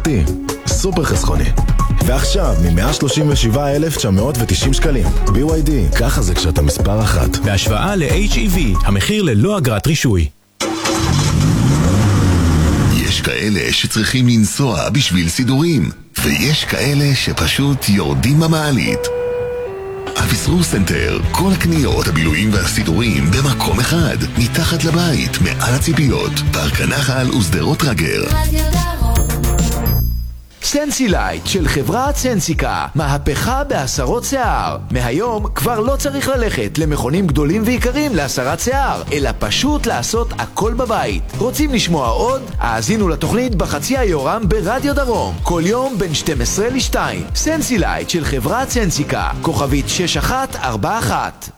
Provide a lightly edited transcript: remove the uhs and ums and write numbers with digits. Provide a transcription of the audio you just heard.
משפחתי. סופר חסכוני. ועכשיו, מ-137,990 שקלים. BYD, ככה זה כשאתה מספר אחת. בהשוואה ל-HEV, המחיר ללא אגרת רישוי. יש כאלה שצריכים לנסוע בשביל סידורים, ויש כאלה שפשוט יורדים במעלית. אביסרו סנטר, כל הקניות, הבילויים והסידורים במקום אחד, מתחת לבית, מעל הציפיות, פארק הנחל ושדרות רגר. סנסילייט של חברת סנסיקה, מהפכה בהסרות שיער. מהיום כבר לא צריך ללכת למכונים גדולים ויקרים להסרת שיער, אלא פשוט לעשות הכל בבית. רוצים לשמוע עוד? האזינו לתוכנית בחצי היורם ברדיו דרום, כל יום בין 12 ל-2. סנסילייט של חברת סנסיקה, כוכבית 6141.